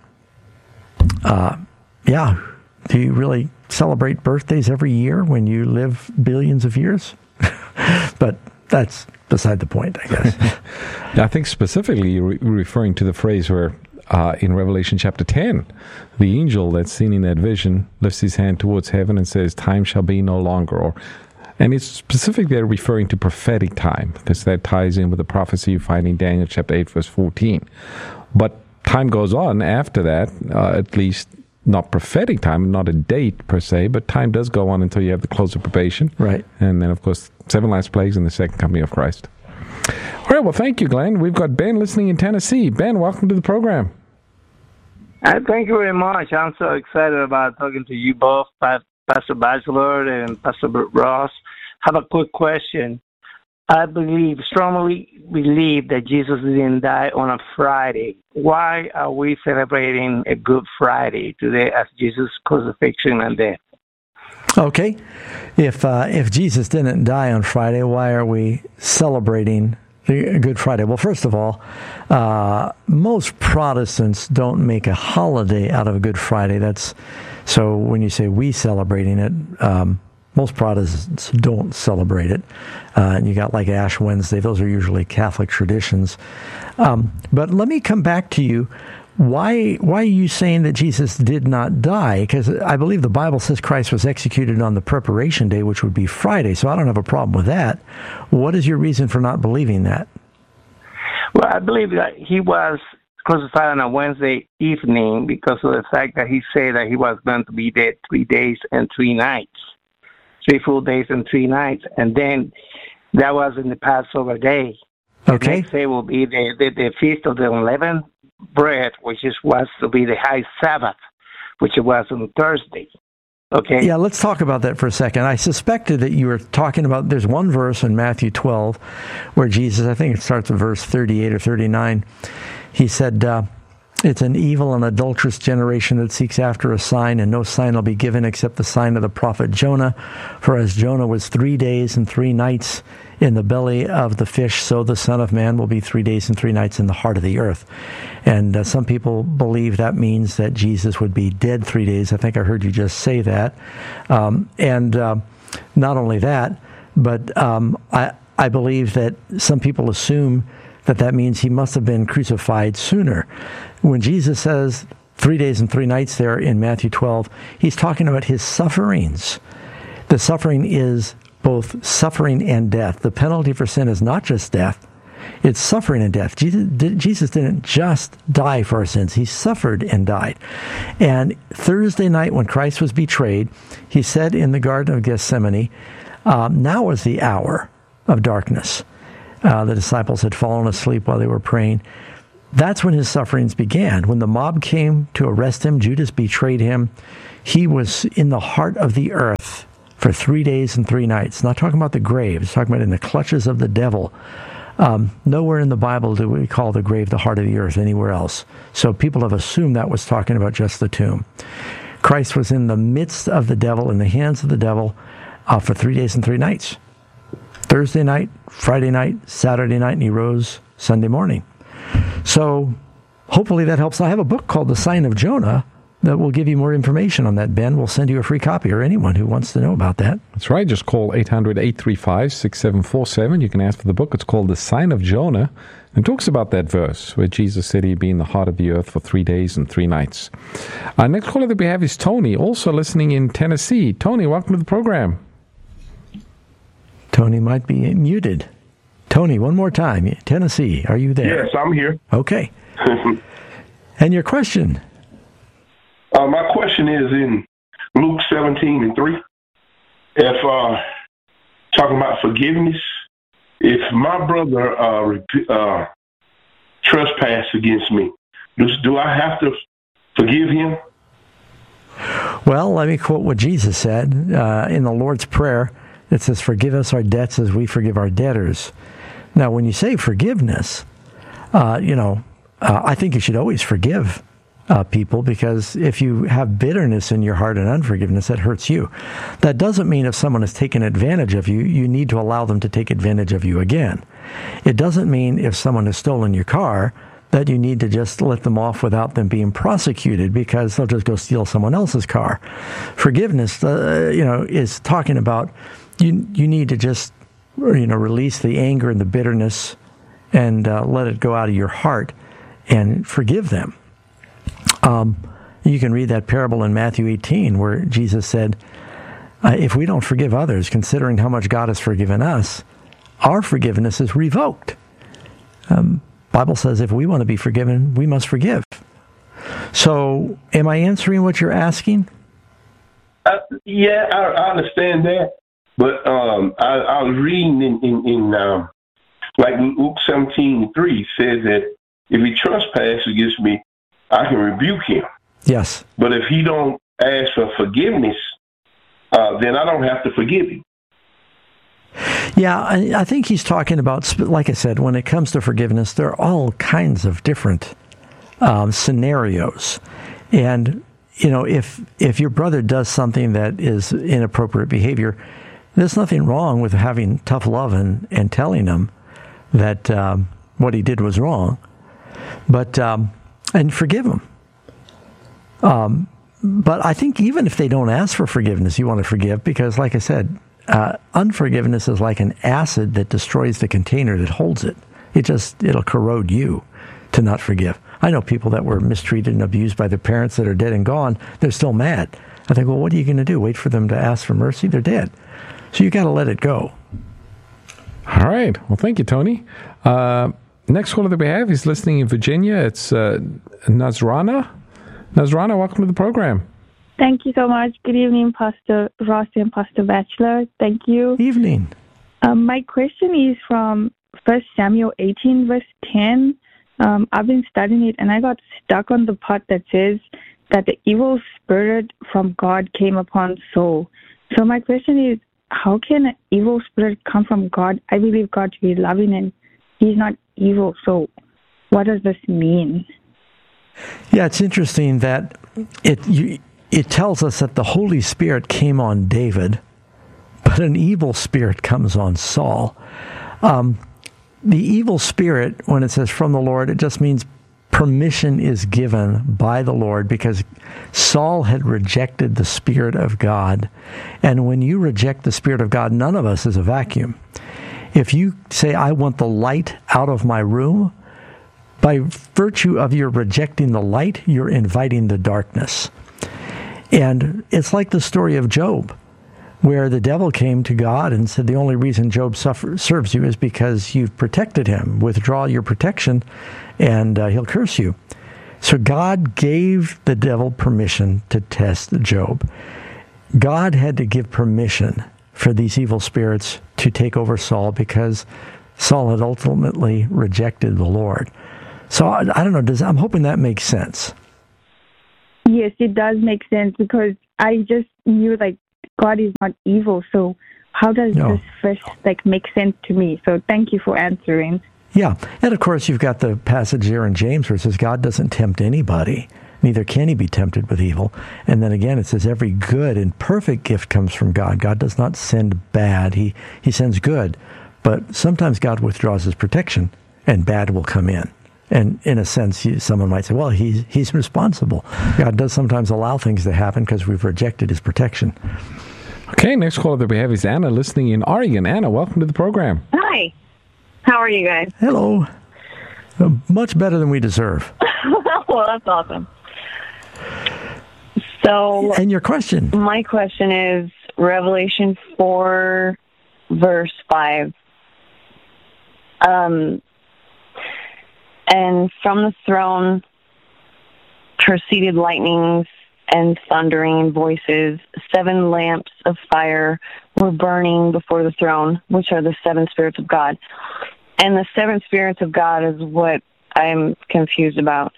do you really celebrate birthdays every year when you live billions of years? But that's beside the point, I guess. I think specifically you're referring to the phrase where in Revelation chapter 10, the angel that's seen in that vision lifts his hand towards heaven and says, "Time shall be no longer." And it's specifically referring to prophetic time, because that ties in with the prophecy you find in Daniel chapter 8, verse 14. But time goes on after that, at least not prophetic time, not a date per se, but time does go on until you have the close of probation. Right. And then, of course, 7 last plagues and the second coming of Christ. All right, well, thank you, Glenn. We've got Ben listening in Tennessee. Ben, welcome to the program. Thank you very much. I'm so excited about talking to you both, Pastor Batchelor and Pastor Ross. I have a quick question. I strongly believe that Jesus didn't die on a Friday. Why are we celebrating a Good Friday today as Jesus' crucifixion and death? Okay. If Jesus didn't die on Friday, why are we celebrating the Good Friday? Well, first of all, most Protestants don't make a holiday out of a Good Friday. So when you say we celebrating it, most Protestants don't celebrate it. And you got like Ash Wednesday. Those are usually Catholic traditions. But let me come back to you. Why are you saying that Jesus did not die? Because I believe the Bible says Christ was executed on the preparation day, which would be Friday. So I don't have a problem with that. What is your reason for not believing that? Well, I believe that he was crucified on a Wednesday evening because of the fact that he said that he was going to be dead 3 days and 3 nights. 3 full days and 3 nights. And then that was in the Passover day. Okay. The next day will be the Feast of the Unleavened Bread, which was to be the High Sabbath, which was on Thursday. Okay. Yeah, let's talk about that for a second. I suspected that you were talking about, there's one verse in Matthew 12 where Jesus, I think it starts at verse 38 or 39, he said, it's an evil and adulterous generation that seeks after a sign, and no sign will be given except the sign of the prophet Jonah. For as Jonah was 3 days and 3 nights in the belly of the fish, so the Son of Man will be 3 days and 3 nights in the heart of the earth. And some people believe that means that Jesus would be dead 3 days. I think I heard you just say that. Not only that, but I believe that some people assume that means he must have been crucified sooner. When Jesus says 3 days and 3 nights there in Matthew 12, he's talking about his sufferings. The suffering is both suffering and death. The penalty for sin is not just death. It's suffering and death. Jesus didn't just die for our sins. He suffered and died. And Thursday night when Christ was betrayed, he said in the Garden of Gethsemane, now is the hour of darkness. The disciples had fallen asleep while they were praying. That's when his sufferings began. When the mob came to arrest him, Judas betrayed him. He was in the heart of the earth for 3 days and 3 nights. Not talking about the grave. It's talking about in the clutches of the devil. Nowhere in the Bible do we call the grave the heart of the earth anywhere else. So people have assumed that was talking about just the tomb. Christ was in the midst of the devil, in the hands of the devil, for 3 days and 3 nights. Thursday night, Friday night, Saturday night, and he rose Sunday morning. So hopefully that helps. I have a book called The Sign of Jonah that will give you more information on that, Ben. We'll send you a free copy, or anyone who wants to know about that. That's right. Just call 800-835-6747. You can ask for the book. It's called The Sign of Jonah, and talks about that verse where Jesus said he'd be in the heart of the earth for 3 days and 3 nights. Our next caller that we have is Tony, also listening in Tennessee. Tony, welcome to the program. Tony might be muted. Tony, one more time. Tennessee, are you there? Yes, I'm here. Okay. And your question? My question is in Luke 17:3. If talking about forgiveness, if my brother trespass against me, do I have to forgive him? Well, let me quote what Jesus said in the Lord's Prayer. It says, "Forgive us our debts as we forgive our debtors." Now, when you say forgiveness, I think you should always forgive people, because if you have bitterness in your heart and unforgiveness, that hurts you. That doesn't mean if someone has taken advantage of you, you need to allow them to take advantage of you again. It doesn't mean if someone has stolen your car that you need to just let them off without them being prosecuted, because they'll just go steal someone else's car. Forgiveness, is talking about you need to just release the anger and the bitterness and let it go out of your heart and forgive them. You can read that parable in Matthew 18 where Jesus said, if we don't forgive others, considering how much God has forgiven us, our forgiveness is revoked. Bible says if we want to be forgiven, we must forgive. So am I answering what you're asking? Yeah, I understand that. But I was reading in like Luke 17:3 says that if he trespasses against me, I can rebuke him. Yes. But if he don't ask for forgiveness, then I don't have to forgive him. Yeah, I think he's talking about, like I said, when it comes to forgiveness, there are all kinds of different scenarios. And, if your brother does something that is inappropriate behavior, there's nothing wrong with having tough love and telling him that what he did was wrong. But and forgive them. But I think even if they don't ask for forgiveness, you want to forgive, because, like I said, unforgiveness is like an acid that destroys the container that holds it. It'll corrode you to not forgive. I know people that were mistreated and abused by their parents that are dead and gone. They're still mad. I think, well, what are you going to do? Wait for them to ask for mercy? They're dead. So you got to let it go. All right. Well, thank you, Tony. Next caller that we have is listening in Virginia. It's Nazrana. Nazrana, welcome to the program. Thank you so much. Good evening, Pastor Ross and Pastor Batchelor. Thank you. Evening. My question is from 1 Samuel 18, verse 10. I've been studying it, and I got stuck on the part that says that the evil spirit from God came upon Saul. So my question is, how can an evil spirit come from God? I believe God to be loving, and he's not evil. So what does this mean? Yeah, it's interesting that it tells us that the Holy Spirit came on David, but an evil spirit comes on Saul. The evil spirit, when it says from the Lord, it just means permission is given by the Lord because Saul had rejected the Spirit of God. And when you reject the Spirit of God, none of us is a vacuum. If you say, I want the light out of my room, by virtue of your rejecting the light, you're inviting the darkness. And it's like the story of Job, where the devil came to God and said, the only reason Job serves you is because you've protected him. Withdraw your protection, and he'll curse you. So God gave the devil permission to test Job. God had to give permission for these evil spirits to take over Saul because Saul had ultimately rejected the Lord. So I don't know, I'm hoping that makes sense. Yes, it does make sense because I just knew God is not evil. So how does this first make sense to me? So thank you for answering. Yeah, and of course you've got the passage there in James where it says God doesn't tempt anybody, neither can he be tempted with evil. And then again it says every good and perfect gift comes from God. God does not send bad, he sends good. But sometimes God withdraws his protection and bad will come in. And in a sense, someone might say, well, he's responsible. God does sometimes allow things to happen because we've rejected his protection. Okay, next caller that we have is Anna, listening in Oregon. Anna, welcome to the program. Hi. How are you guys? Hello. Much better than we deserve. Well, that's awesome. So, and your question? My question is Revelation 4, verse 5. And from the throne proceeded lightnings and thundering voices. 7 lamps of fire were burning before the throne, which are the 7 spirits of God. And the 7 spirits of God is what I'm confused about.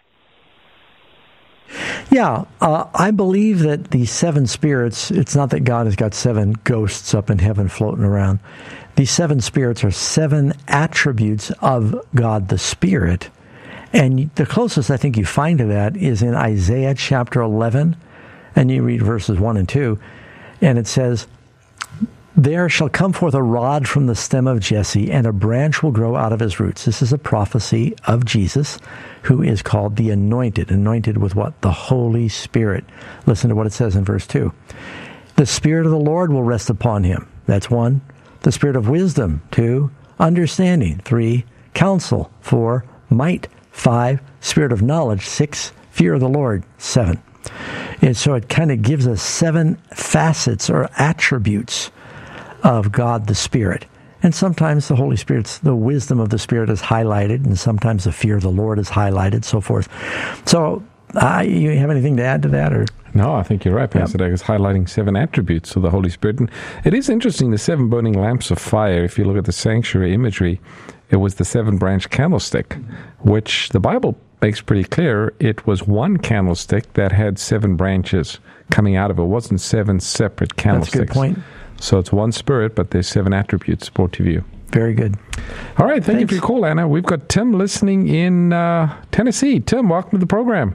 Yeah, I believe that the 7 spirits, it's not that God has got 7 ghosts up in heaven floating around. These 7 spirits are 7 attributes of God the Spirit. And the closest I think you find to that is in Isaiah chapter 11, and you read verses 1 and 2, and it says, there shall come forth a rod from the stem of Jesse, and a branch will grow out of his roots. This is a prophecy of Jesus, who is called the Anointed. Anointed with what? The Holy Spirit. Listen to what it says in verse 2. The Spirit of the Lord will rest upon him. That's 1. The Spirit of wisdom. 2. Understanding. 3. Counsel. 4. Might. 5. Spirit of knowledge. 6. Fear of the Lord. 7. And so it kind of gives us 7 facets or attributes of God the Spirit. And sometimes the Holy Spirit's, the wisdom of the Spirit is highlighted, and sometimes the fear of the Lord is highlighted, so forth. So, you have anything to add to that? Or? No, I think you're right, Pastor Doug. It's highlighting 7 attributes of the Holy Spirit. And it is interesting, the 7 burning lamps of fire, if you look at the sanctuary imagery, it was the 7-branch candlestick, which the Bible makes pretty clear it was one candlestick that had 7 branches coming out of it. It wasn't 7 separate candlesticks. That's a good point. So it's one spirit, but there's 7 attributes brought to view. Very good. All right, thank you for your call, Anna. We've got Tim listening in Tennessee. Tim, welcome to the program.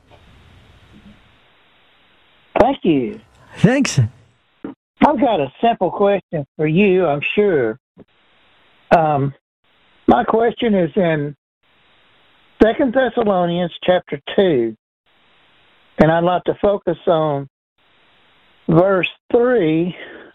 Thank you. Thanks. I've got a simple question for you, I'm sure. My question is in 2 Thessalonians chapter 2, and I'd like to focus on verse 3.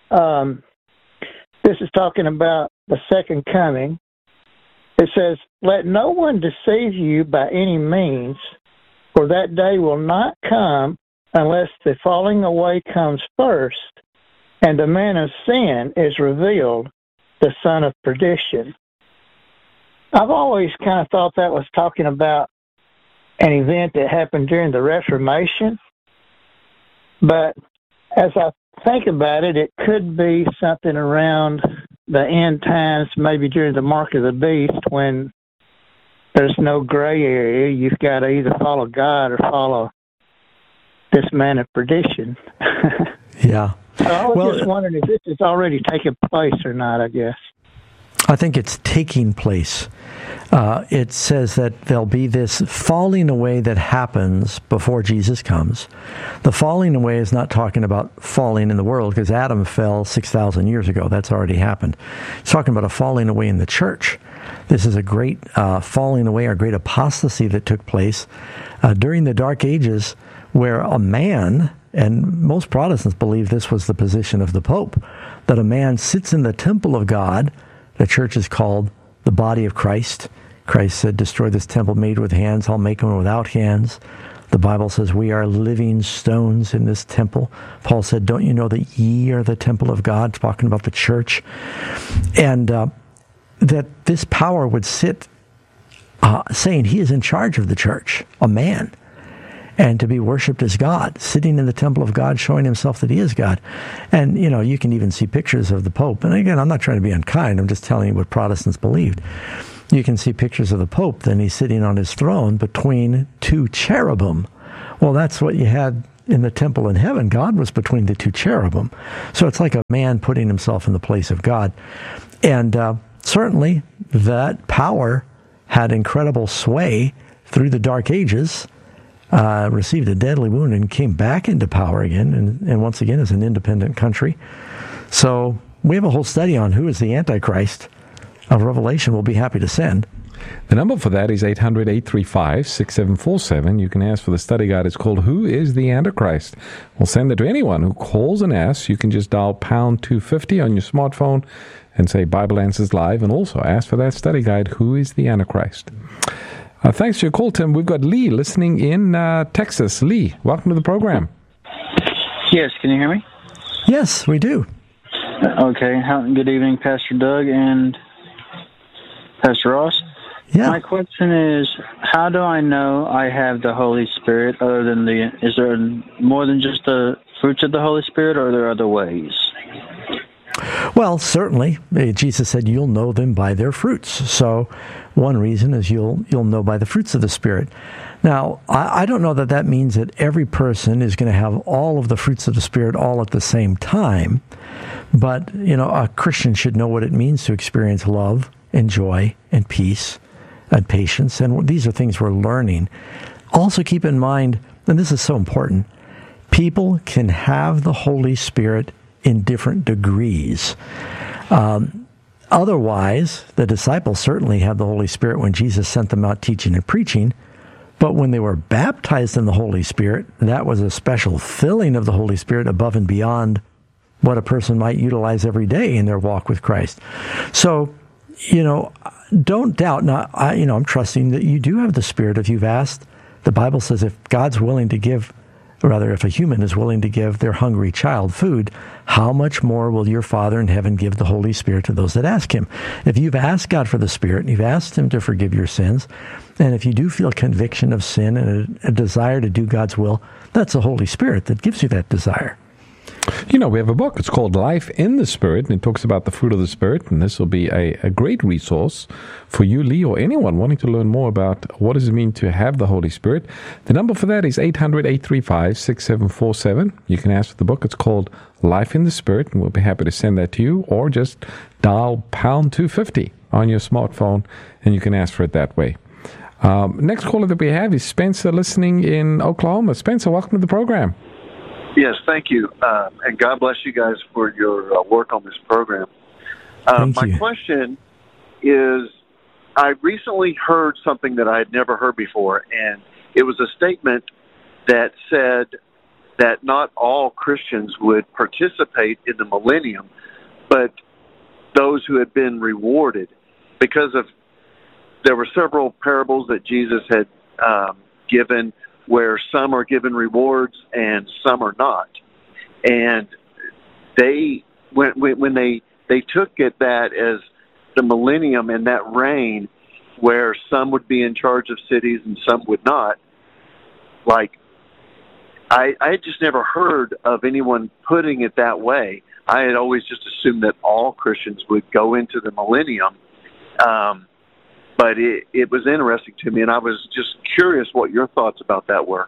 This is talking about the second coming. It says, let no one deceive you by any means, for that day will not come unless the falling away comes first, and the man of sin is revealed, the son of perdition. I've always kind of thought that was talking about an event that happened during the Reformation, but as I think about it, it could be something around the end times, maybe during the mark of the beast, when there's no gray area. You've got to either follow God or follow this man of perdition. Yeah. So I was just wondering if this has already taken place or not, I guess. I think it's taking place. it says that there'll be this falling away that happens before Jesus comes. The falling away is not talking about falling in the world, because Adam fell 6,000 years ago. That's already happened. It's talking about a falling away in the church. This is a great falling away, a great apostasy that took place during the Dark Ages, where a man, and most Protestants believe this was the position of the Pope, that a man sits in the temple of God. The church is called the body of Christ. Christ said, destroy this temple made with hands, I'll make one without hands. The Bible says we are living stones in this temple. Paul said, don't you know that ye are the temple of God, talking about the church. And that this power would sit saying he is in charge of the church, a man, and to be worshipped as God, sitting in the temple of God, showing himself that he is God. And, you can even see pictures of the Pope. And again, I'm not trying to be unkind. I'm just telling you what Protestants believed. You can see pictures of the Pope, then he's sitting on his throne between two cherubim. Well, that's what you had in the temple in heaven. God was between the two cherubim. So it's like a man putting himself in the place of God. And certainly that power had incredible sway through the Dark Ages, received a deadly wound and came back into power again, and once again is an independent country. So we have a whole study on who is the Antichrist of Revelation. We'll be happy to send. The number for that is 800-835-6747. You can ask for the study guide. It's called Who is the Antichrist? We'll send it to anyone who calls and asks. You can just dial pound 250 on your smartphone and say Bible Answers Live, and also ask for that study guide, Who is the Antichrist? Thanks for your call, Tim. We've got Lee listening in Texas. Lee, welcome to the program. Yes, can you hear me? Yes, we do. Okay. Good evening, Pastor Doug and Pastor Ross. Yeah. My question is, how do I know I have the Holy Spirit other than is there more than just the fruits of the Holy Spirit, or are there other ways? Well, certainly, Jesus said you'll know them by their fruits. So one reason is you'll know by the fruits of the Spirit. Now, I don't know that means that every person is going to have all of the fruits of the Spirit all at the same time. But, a Christian should know what it means to experience love and joy and peace and patience. And these are things we're learning. Also keep in mind, and this is so important, people can have the Holy Spirit in different degrees. Otherwise, the disciples certainly had the Holy Spirit when Jesus sent them out teaching and preaching, but when they were baptized in the Holy Spirit, that was a special filling of the Holy Spirit above and beyond what a person might utilize every day in their walk with Christ. So, don't doubt. Now, I'm trusting that you do have the Spirit if you've asked. The Bible says if God's willing to give, or rather, if a human is willing to give their hungry child food, how much more will your Father in heaven give the Holy Spirit to those that ask him? If you've asked God for the Spirit, and you've asked him to forgive your sins, and if you do feel conviction of sin and a desire to do God's will, that's the Holy Spirit that gives you that desire. We have a book. It's called Life in the Spirit, and it talks about the fruit of the Spirit, and this will be a great resource for you, Lee, or anyone wanting to learn more about what does it mean to have the Holy Spirit. The number for that is 800-835-6747. You can ask for the book. It's called Life in the Spirit, and we'll be happy to send that to you, or just dial pound 250 on your smartphone, and you can ask for it that way. Next caller that we have is Spencer, listening in Oklahoma. Spencer, welcome to the program. Yes, thank you. And God bless you guys for your work on this program. My question is, I recently heard something that I had never heard before, and it was a statement that said that not all Christians would participate in the millennium, but those who had been rewarded, because there were several parables that Jesus had given where some are given rewards and some are not. And they, when they took it that as the millennium and that reign where some would be in charge of cities and some would not, I had just never heard of anyone putting it that way. I had always just assumed that all Christians would go into the millennium. But it was interesting to me, and I was just curious what your thoughts about that were.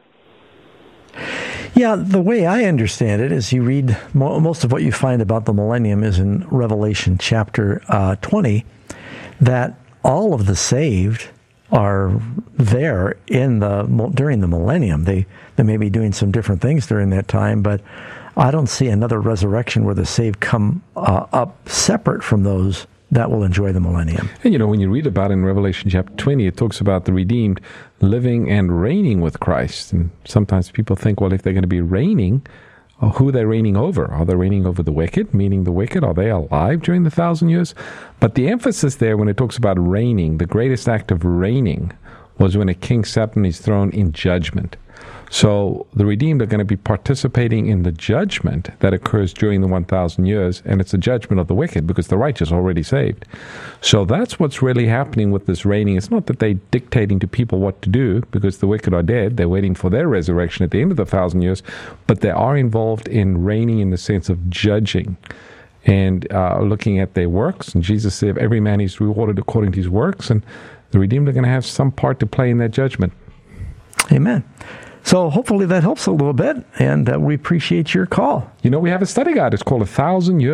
Yeah, the way I understand it is you read, most of what you find about the millennium is in Revelation chapter 20, that all of the saved are there during the millennium. They may be doing some different things during that time, but I don't see another resurrection where the saved come up separate from those that will enjoy the millennium. And when you read about it in Revelation chapter 20, it talks about the redeemed living and reigning with Christ. And sometimes people think, well, if they're going to be reigning, who are they reigning over? Are they reigning over the wicked, meaning the wicked? Are they alive during the 1,000 years? But the emphasis there when it talks about reigning, the greatest act of reigning was when a king sat on his throne in judgment. So the redeemed are going to be participating in the judgment that occurs during the 1,000 years, and it's a judgment of the wicked because the righteous are already saved. So that's what's really happening with this reigning. It's not that they're dictating to people what to do because the wicked are dead. They're waiting for their resurrection at the end of the 1,000 years, but they are involved in reigning in the sense of judging and looking at their works. And Jesus said, every man is rewarded according to his works, and the redeemed are going to have some part to play in that judgment. Amen. So hopefully that helps a little bit, and we appreciate your call. We have a study guide. It's called 1,000 Years